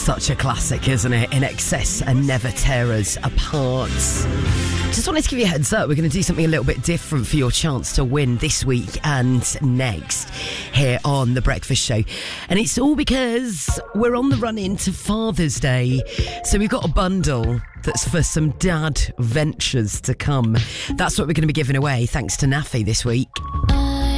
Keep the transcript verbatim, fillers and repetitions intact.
Such a classic, isn't it? In Excess and Never Tear Us Apart. Just wanted to give you a heads up. We're going to do something a little bit different for your chance to win this week and next here on The Breakfast Show. And it's all because we're on the run into Father's Day. So we've got a bundle that's for some dad ventures to come. That's what we're going to be giving away thanks to Naffy this week.